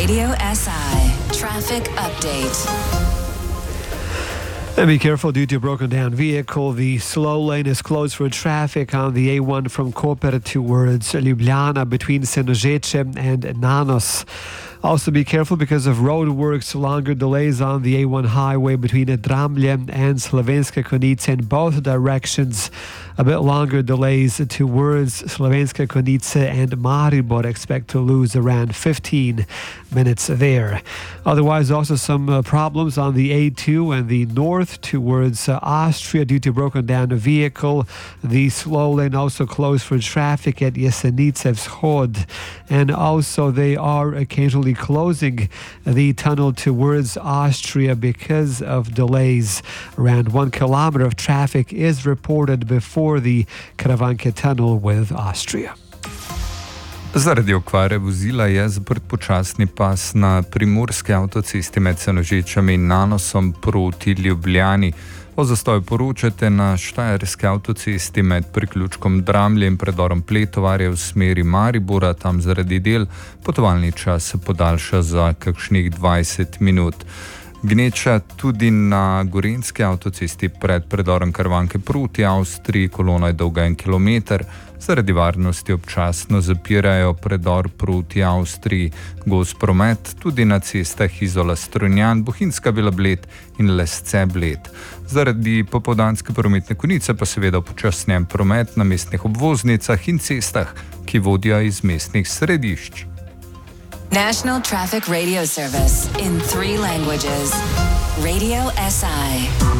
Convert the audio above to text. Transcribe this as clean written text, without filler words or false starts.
Radio SI Traffic Update. And be careful due to a broken down vehicle. The slow lane is closed for traffic on the A1 from Koper towards Ljubljana between Senožeče and Nanos. Also be careful because of road works, longer delays on the A1 highway between Dramlje and Slovenske Konjice in both directions. A bit longer delays towards Slovenske Konjice and Maribor. Expect to lose around 15 minutes there. Otherwise, also some problems on the A2 and the north towards Austria due to broken down vehicle. The slow lane also closed for traffic at Jesenice Vzhod. And also they are occasionally closing the tunnel towards Austria because of delays. Around 1 kilometer of traffic is reported before the Karavanke tunnel with Austria. Zaradi okvare vozila je zaprt počasni pas na primorski avtocesti med Senožečami in Nanosom proti Ljubljani. O zastoju poročate na štajerski avtocesti med priključkom Dramlje in predorom Pletovarje v smeri Maribora. Tam zaradi del potovalni čas se podaljša za kakšnih 20 minut. Gneča tudi na gorenjski avtocesti pred predorom Karavanke proti Avstriji, kolona je dolga 1 kilometer. Zaradi varnosti občasno zapirajo predor proti Avstriji. Gost promet tudi na cestah Izola Strunjan, Bohinjska Bela Bled in Lesce Bled. Zaradi popoldanske prometne konice pa seveda upočasnjen promet na mestnih obvoznicah in cestah, ki vodijo iz mestnih središč. National Traffic Radio Service in 3 languages. Radio SI.